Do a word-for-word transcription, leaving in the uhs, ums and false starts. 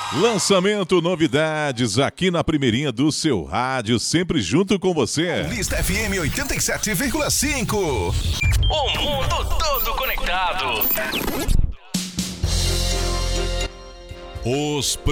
Lançamento, novidades aqui na primeirinha do seu rádio, sempre junto com você. Lista F M oitenta e sete vírgula cinco. O mundo todo conectado. Os